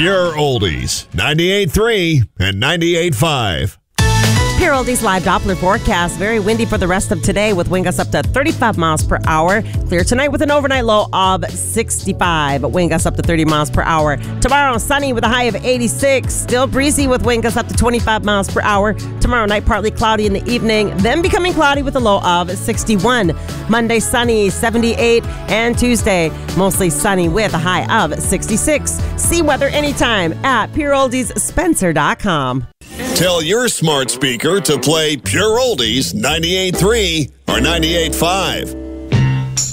Pure Oldies, 98.3 and 98.5. Pure Oldies live Doppler forecast. Very windy for the rest of today with wind gusts up to 35 miles per hour. Clear tonight with an overnight low of 65. Wind gusts up to 30 miles per hour. Tomorrow, sunny with a high of 86. Still breezy with wind gusts up to 25 miles per hour. Tomorrow night, partly cloudy in the evening, then becoming cloudy with a low of 61. Monday, sunny, 78. And Tuesday, mostly sunny with a high of 66. See weather anytime at PureOldiesSpencer.com. Tell your smart speaker to play Pure Oldies 98.3 or 98.5.